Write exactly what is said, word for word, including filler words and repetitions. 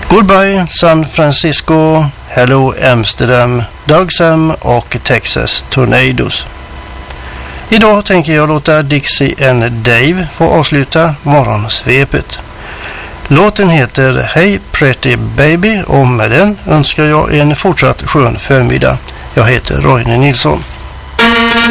Goodbye San Francisco, Hello Amsterdam, Doug Sam och Texas Tornadoes. Idag tänker jag låta Dixie and Dave få avsluta morgonsvepet. Låten heter Hey Pretty Baby och med den önskar jag en fortsatt skön förmiddag. Jag heter Roine Nilsson.